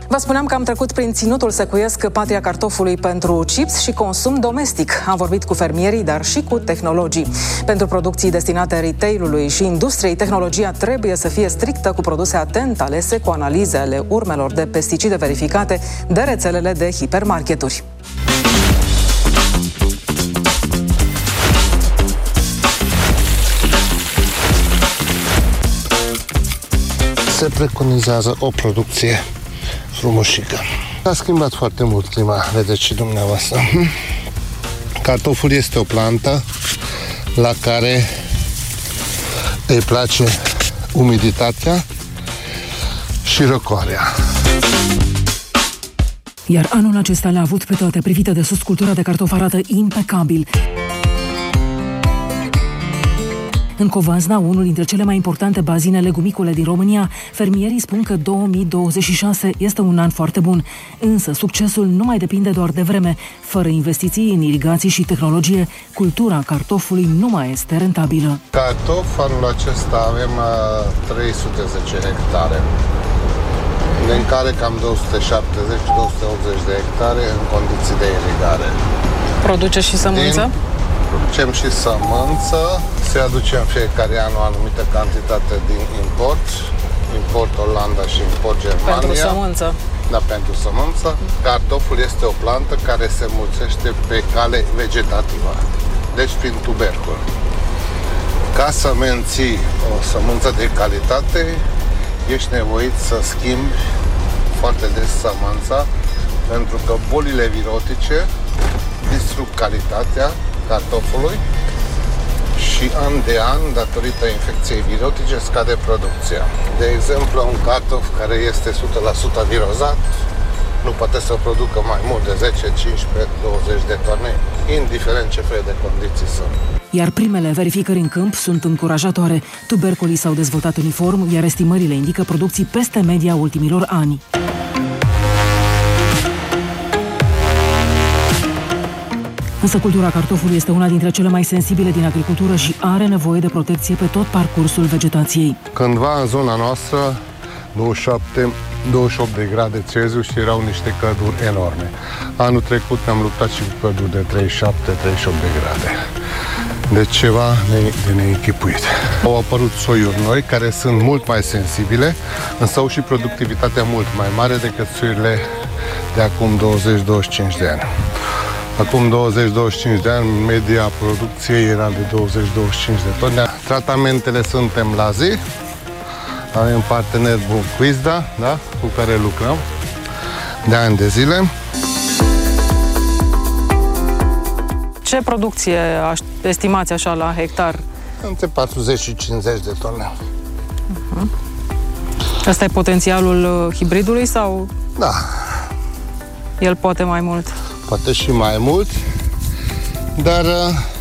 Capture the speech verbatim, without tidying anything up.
Vă spuneam că am trecut prin ținutul secuiesc Patria Cartofului pentru chips și consum domestic. Am vorbit cu fermierii, dar și cu tehnologii. Pentru producții destinate retail-ului și industriei, tehnologia trebuie să fie strictă, cu produse atent alese, cu analize ale urmelor de pesticide verificate de rețelele de hipermarketuri. Se preconizează o producție frumușică. S-a schimbat foarte mult clima, vedeți și dumneavoastră. Cartoful este o plantă la care îi place umiditatea și răcoarea. Iar anul acesta le-a avut pe toate. Privită de sus, cultura de cartof arată impecabil. În Covasna, unul dintre cele mai importante bazine legumicole din România, fermierii spun că două mii douăzeci și șase este un an foarte bun. Însă succesul nu mai depinde doar de vreme. Fără investiții în irigații și tehnologie, cultura cartofului nu mai este rentabilă. Cartof, anul acesta avem trei sute zece hectare, din care cam două sute șaptezeci - două sute optzeci de hectare în condiții de irigare. Produce și sămânță? Din... Producem și sămânță, se aduce în fiecare an o anumită cantitate din import, import Olanda și import Germania. Pentru sămânță. Da, pentru sămânță. Cartoful este o plantă care se mulțește pe cale vegetativă, deci prin tubercul. Ca să menții o sămânță de calitate, ești nevoit să schimbi foarte des sămânța, pentru că bolile virotice distrug calitatea cartofului și an de an, datorită infecției virotice, scade producția. De exemplu, un cartof care este o sută la sută virozat nu poate să producă mai mult de zece, cincisprezece, douăzeci de tone, indiferent ce fel de condiții sunt. Iar primele verificări în câmp sunt încurajatoare. Tuberculii s-au dezvoltat uniform, iar estimările indică producții peste media ultimilor ani. Însă cultura cartofului este una dintre cele mai sensibile din agricultură și are nevoie de protecție pe tot parcursul vegetației. Cândva în zona noastră, douăzeci și șapte - douăzeci și opt de grade Celsius, erau niște călduri enorme. Anul trecut am luptat și cu călduri de treizeci și șapte - treizeci și opt de grade. Deci ceva de neînchipuit. Au apărut soiuri noi care sunt mult mai sensibile, însă au și productivitatea mult mai mare decât soiurile de acum douăzeci - douăzeci și cinci de ani. Acum douăzeci - douăzeci și cinci de ani, media producției era de douăzeci - douăzeci și cinci de tone. Tratamentele suntem la zi. Avem partener bun cu ISDA, da? Cu care lucrăm de ani de zile. Ce producție estimați așa la hectar? Între patruzeci și cincizeci de tone. Uh-huh. Asta e potențialul hibridului sau? Da. El poate mai mult? Poate și mai mult, dar